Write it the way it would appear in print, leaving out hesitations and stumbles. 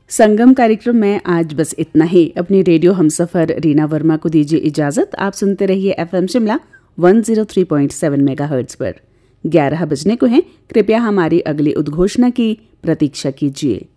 संगम कार्यक्रम में आज बस इतना ही। अपनी रेडियो हमसफर रीना वर्मा को दीजिए इजाजत। आप सुनते रहिए FM शिमला 103.7 मेगाहर्ट्ज पर। 11 बजने को हैं। कृपया हमारी अगली उद्घोषणा की प्रतीक्षा कीजिए।